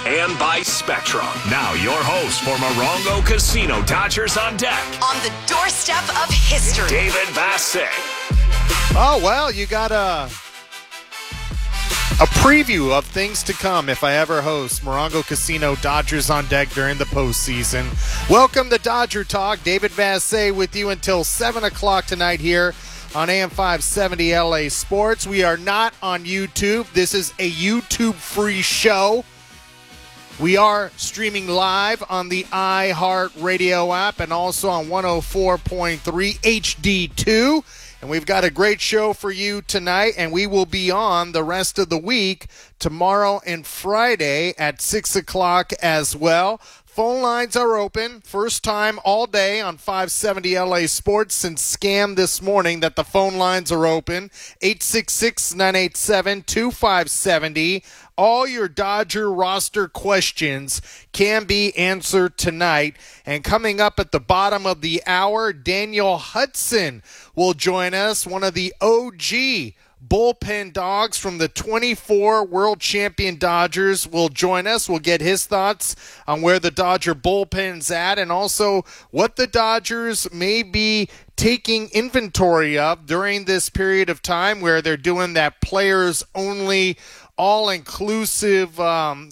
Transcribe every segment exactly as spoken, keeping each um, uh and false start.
and by Spectrum. Now your host for Morongo Casino Dodgers on Deck. On the doorstep of history, David Vassegh. Oh, well, you got a, a preview of things to come if I ever host Morongo Casino Dodgers on Deck during the postseason. Welcome to Dodger Talk. David Vassegh with you until seven o'clock tonight here on A M five seventy L A Sports. We are not on YouTube. This is a YouTube-free show. We are streaming live on the iHeartRadio app and also on one oh four point three H D two. And we've got a great show for you tonight, and we will be on the rest of the week, tomorrow and Friday at six o'clock as well. Phone lines are open. First time all day on five seventy L A Sports since Scam this morning that the phone lines are open. eight six six, nine eight seven, two five seven zero. All your Dodger roster questions can be answered tonight. And coming up at the bottom of the hour, Daniel Hudson will join us, one of the O G bullpen dogs from the twenty-four World Champion Dodgers will join us. We'll get his thoughts on where the Dodger bullpen's at and also what the Dodgers may be taking inventory of during this period of time where they're doing that players-only, all-inclusive, um,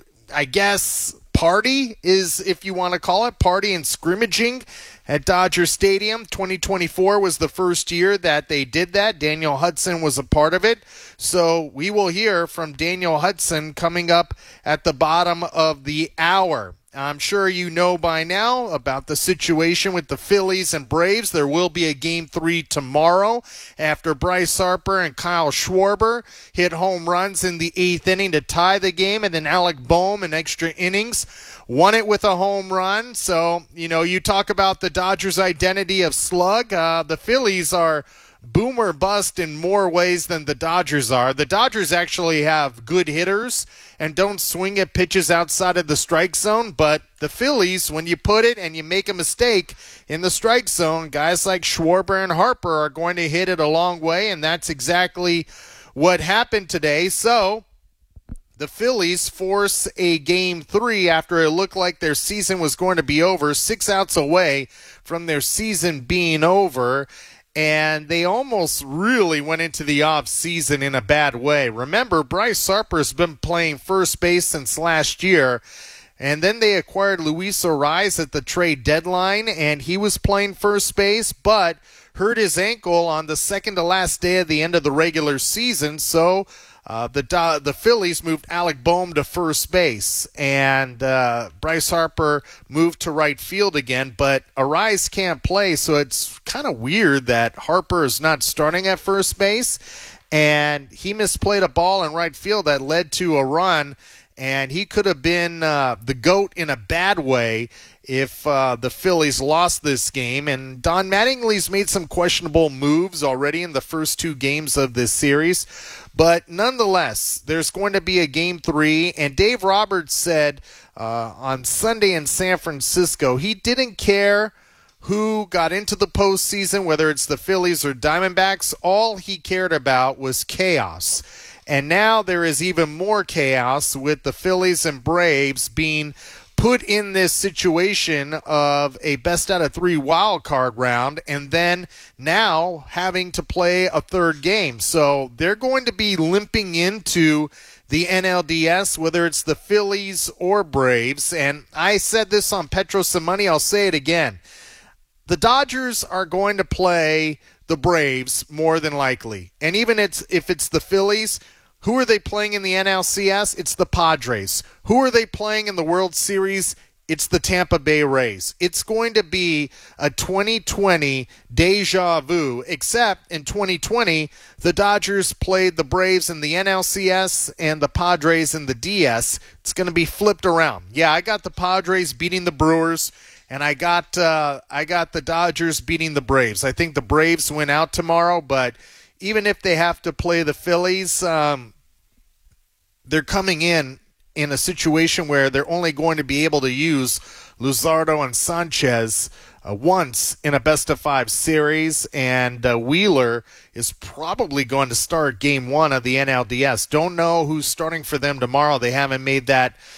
I guess, party is, if you want to call it, party and scrimmaging at Dodger Stadium. twenty twenty-four was the first year that they did that. Daniel Hudson was a part of it. So we will hear from Daniel Hudson coming up at the bottom of the hour. I'm sure you know by now about the situation with the Phillies and Braves. There will be a game three tomorrow after Bryce Harper and Kyle Schwarber hit home runs in the eighth inning to tie the game, and then Alec Boehm in extra innings won it with a home run. So, you know, you talk about the Dodgers' identity of slug. Uh, the Phillies are boom or bust in more ways than the Dodgers are. The Dodgers actually have good hitters and don't swing at pitches outside of the strike zone, but the Phillies, when you put it and you make a mistake in the strike zone, guys like Schwarber and Harper are going to hit it a long way, and that's exactly what happened today. So the Phillies force a game three after it looked like their season was going to be over, six outs away from their season being over. And they almost really went into the offseason in a bad way. Remember, Bryce Harper's been playing first base since last year. And then they acquired Luis Arraez at the trade deadline, and he was playing first base, but hurt his ankle on the second to last day of the end of the regular season. So Uh, the the Phillies moved Alec Boehm to first base, and uh, Bryce Harper moved to right field again, but Arraez can't play, so it's kind of weird that Harper is not starting at first base, and he misplayed a ball in right field that led to a run, and he could have been uh, the GOAT in a bad way if uh, the Phillies lost this game. And Don Mattingly's made some questionable moves already in the first two games of this series. But nonetheless, there's going to be a game three. And Dave Roberts said uh, on Sunday in San Francisco, he didn't care who got into the postseason, whether it's the Phillies or Diamondbacks. All he cared about was chaos. And now there is even more chaos with the Phillies and Braves being put in this situation of a best out of three wild card round and then now having to play a third game. So they're going to be limping into the N L D S, whether it's the Phillies or Braves. And I said this on Petros and Money, I'll say it again. The Dodgers are going to play the Braves more than likely. And even it's, if it's the Phillies, who are they playing in the N L C S? It's the Padres. Who are they playing in the World Series? It's the Tampa Bay Rays. It's going to be a twenty twenty deja vu, except in twenty twenty, the Dodgers played the Braves in the N L C S and the Padres in the D S. It's going to be flipped around. Yeah, I got the Padres beating the Brewers, and I got uh, I got the Dodgers beating the Braves. I think the Braves win out tomorrow, but even if they have to play the Phillies, um, they're coming in in a situation where they're only going to be able to use Luzardo and Sanchez uh, once in a best-of-five series, and uh, Wheeler is probably going to start game one of the N L D S. Don't know who's starting for them tomorrow. They haven't made that